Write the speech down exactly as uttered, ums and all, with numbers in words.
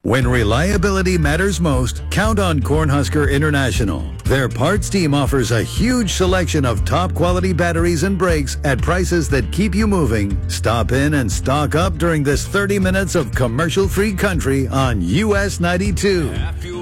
When reliability matters most, count on Cornhusker International. Their parts team offers a huge selection of top-quality batteries and brakes at prices that keep you moving. Stop in and stock up during this thirty minutes of commercial-free country on U S ninety-two.